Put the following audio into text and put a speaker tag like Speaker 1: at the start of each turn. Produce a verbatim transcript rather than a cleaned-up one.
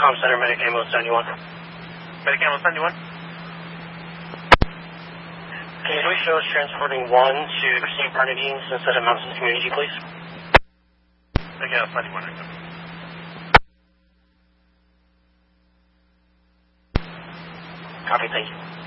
Speaker 1: Com Center, Medicamo seventy-one.
Speaker 2: Medicamo seventy-one?
Speaker 1: Can you show us transporting one to Saint Bernardine's instead of Mountain Community, please?
Speaker 2: Medicamo seventy-one, right.
Speaker 1: Copy, thank you.